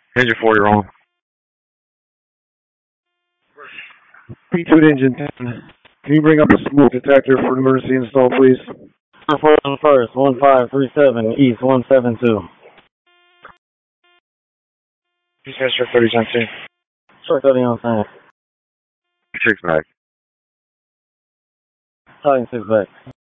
Engine 40 wrong. P2 engine 10. Can you bring up a smoke detector for emergency install, please? 4 on first, 1537, east 172. Dispatcher 3010. Short 30 on sign. 6 back. Talking 6 back.